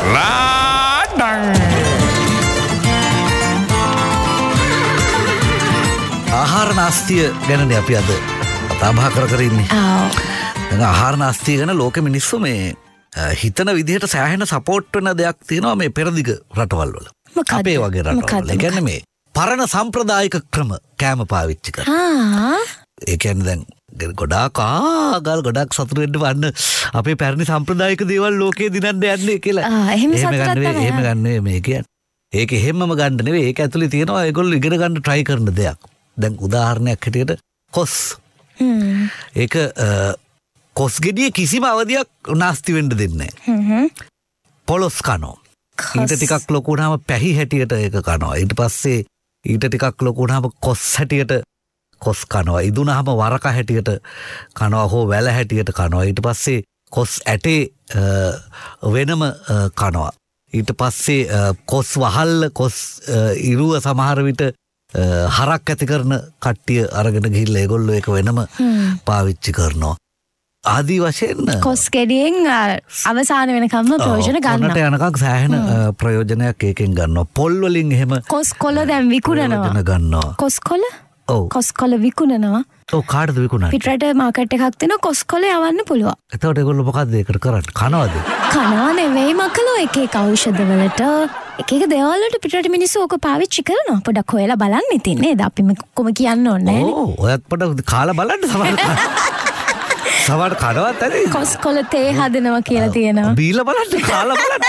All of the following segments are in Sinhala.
ආහාර නාස්තිය ගැනනේ අපි අද කතා බහ කර ඉන්නේ. දැන් ආහාර නාස්තිය ගැන ලෝකෙ මිනිස්සු මේ හිතන විදිහට සෑහෙන සපෝට් වෙන දෙයක් තියෙනවා මේ පෙරදිග රටවල් වල. අපේ වගේ රටවල්. ඒ කියන්නේ මේ පරණ සම්ප්‍රදායික ක්‍රම කෑම පාවිච්චි කරනවා. ඒ කියන්නේ දැන් ගොඩාක් ගොඩාක් සතුටු වෙන්න වන්න අපේ පැරණි සම්ප්‍රදායික දේවල් ලෝකේ දිනන්න යන්නේ කියලා. එහෙම ගන්න මේ කියන්නේ. ඒක එහෙමම ගන්න නෙවෙයි. ඒක ඇතුලේ තියෙනවා ඒගොල්ලෝ ඉගෙන ගන්න try කරන දෙයක්. දැන් උදාහරණයක් හැටියට කොස්. ඒක කොස් ගෙඩිය කිසිම අවධියක් නාස්ති වෙන්න දෙන්නේ නැහැ. පොලොස් කනවා. ඊට ටිකක් ලොකු වුණාම පැහි හැටියට ඒක කනවා. ඊට පස්සේ ඊට ටිකක් ලොකු වුණාම කොස් හැටියට කොස් කනවා. ඉදුණාම වරක හැටියට කනවා හෝ වැල හැටියට කනවා. ඊට පස්සේ කොස් ඇටේ වෙනම කනවා. ඊට පස්සේ කොස් වහල්ල කොස් ඉරුව සමහර විට හරක් ඇති කරන කට්ටිය අරගෙන ගිහිල්ලා ඒගොල්ලෝ ඒක වෙනම පාවිච්චි කරනවා. ආදී වශයෙන් කොස් ගෙඩියෙන් අවසාන වෙනකම්ම ප්‍රයෝජන ගන්නවා. ඔන්නට යනකම් සෑහෙන ප්‍රයෝජනයක් ඒකෙන් ගන්නවා. පොල් වලින් එහෙම කොස් කොළ දැන් විකුණනවා. කොස් කොළ? ඔව්. කොස් කොළ විකුණනවා. ඔව් කාටද විකුණන්නේ? පිටරට මාකට් එකක් තියෙනවා කොස් කොළ යවන්න පුළුවන්. එතකොට ඒගොල්ලෝ මොකද්ද ඒකට කරන්නේ? කනවද? කනවා නෙවෙයි මකලෝ එක එක ඖෂධ වලට එක එක දේවල් වලට පිටරට මිනිස්සු ඕක පාවිච්චි කරනවා. පොඩක් හොයලා බලන්න ඉතින් නේද? අපි කොහොම කියන්න ඕනේ නෑනේ. ඔව් ඔයත් පොඩක් කාලා බලන්න සමහර කනවත් ඇති. කොස් කොළ තේ හදනවා කියලා තියෙනවා. බීලා බලන්න කාලා බලන්න.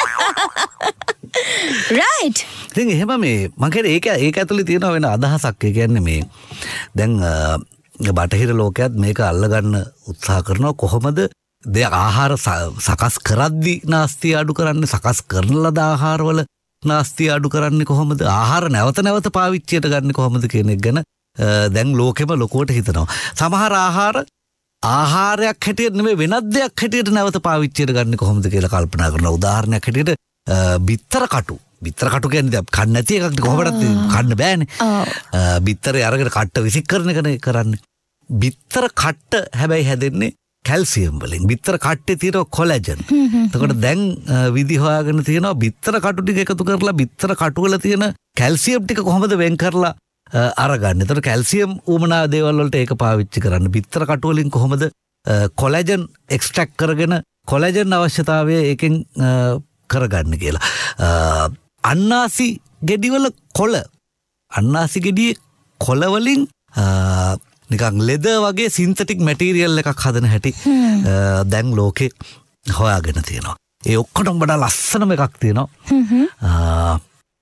right. ඉතින් එහෙම මේ මම කියන්නේ ඒක ඇතුලේ තියෙන වෙන අදහසක්. ඒ කියන්නේ මේ දැන් බටහිර ලෝකයක් මේක අල්ලගන්න උත්සාහ කරනවා. කොහොමද ආහාර සකස් කරද්දි නාස්තිය අඩු කරන්නේ, සකස් කරන ලද ආහාරවල නාස්තිය අඩු කරන්නේ කොහොමද, ආහාර නැවත නැවත පාවිච්චියට ගන්න කොහොමද කියන එක ගැන දැන් ලෝකෙම ලොකුවට හිතනවා. සමහර ආහාරයක් හැටියට නෙමෙයි වෙනත් දෙයක් හැටියට නැවත පාවිච්චියට ගන්න කොහොමද කියලා කල්පනා කරනවා. උදාහරණයක් හැටියට බිත්තර කටු කියන්නේ කන්න නැති එකක් කොහොමද කන්න බෑනේ. බිත්තරේ අරගෙන කට්ට විසික් කරන එකනේ කරන්නේ. බිත්තර කට්ට හැබැයි හැදෙන්නේ කැල්සියම් වලින්. බිත්තර කට්ටේ තියෙනවා කොලැජන්. එතකොට දැන් විදි හොයාගෙන තියෙනවා බිත්තර කටු ටික එකතු කරලා බිත්තර කටු වල තියෙන කැල්සියම් ටික කොහොමද වෙන් කරලා අරගන්න. එතකොට කැල්සියම් උමනා දේවල් වලට ඒක පාවිච්චි කරන්න. බිත්තර කටු වලින් කොහොමද කොලැජන් එක්ස්ට්‍රැක්ට් කරගෙන කොලැජන් අවශ්‍යතාවය ඒකෙන් කරගන්න කියලා. අන්නාසි ගෙඩිවල කොළ, අන්නාසි ගෙඩියේ කොළ වලින් නිකන් ලෙදර් වගේ සින්තටික් මැටීරියල් එකක් හදන හැටි දැන් ලෝකේ හොයාගෙන තියෙනවා. ඒ ඔක්කොටම වඩා ලස්සනම එකක් තියෙනවා.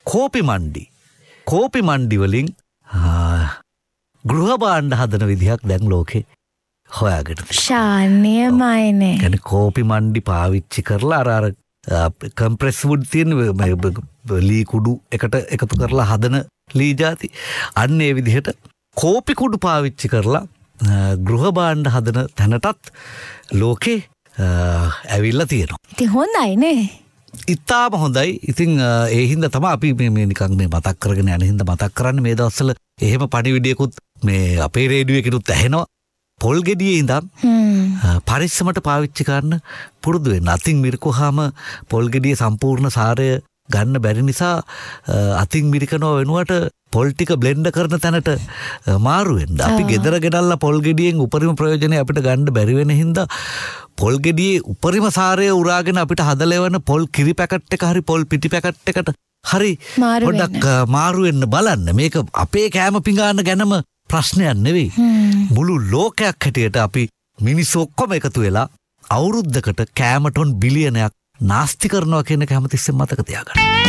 කෝපි මණ්ඩි වලින් ගෘහ භාණ්ඩ හදන විදිහක් දැන් ලෝකේ හොයාගෙන තියෙනවා. ශාන්‍යමයිනේ. يعني කෝපි මණ්ඩි පාවිච්චි කරලා අර කම්ප්‍රෙස් වුඩ් තියෙන ලී කුඩු එකට එකතු කරලා හදන ලී ಜಾති. අන්න ඒ විදිහට කෝපි කුඩු පාවිච්චි කරලා ගෘහ භාණ්ඩ හදන තැනටත් ලෝකේ ඇවිල්ලා තියෙනවා. ඉතින් හොඳයි නේ. ඉතාම හොඳයි. ඉතින් ඒ හින්දා තමයි අපි මේ නිකන් මේ මතක් කරගෙන යන හින්දා මතක් කරන්නේ මේ දවස්වල එහෙම පණිවිඩයකුත් මේ අපේ රේඩියෝ එකේත් ඇහෙනවා. පොල් ගෙඩියේ ඉඳන් පරිස්සමට පාවිච්චි කරන්න පුරුදු වෙන්න. අතින් මිරිකුවාම පොල් ගෙඩියේ සම්පූර්ණ සාරය ගන්න බැරි නිසා අතින් මිරිකනව වෙනුවට පොල් ටික බ්ලෙන්ඩ් කරන තැනට මාරු වෙන්න. අපි ගෙදර ගෙනල්ලා පොල් ගෙඩියෙන් උපරිම ප්‍රයෝජනය අපිට ගන්න බැරි වෙන හින්දා පොල් ගෙඩියේ උපරිම සාරය උරාගෙන අපිට හදලා එවන පොල් කිරි පැකට් එක හරි පොල් පිටි පැකට් එකට හරි පොඩ්ඩක් මාරු වෙන්න බලන්න. මේක අපේ කෑම පිඟාන ගැනම ප්‍රශ්නයක් නෙවෙයි. මුළු ලෝකයක් හැටියට අපි මිනිස්සු ඔක්කොම එකතු වෙලා අවුරුද්දකට කෑම ටොන් බිලියනයක් නාස්ති කරනවා කියන එක හැමතිස්සෙම මතක තියාගන්න.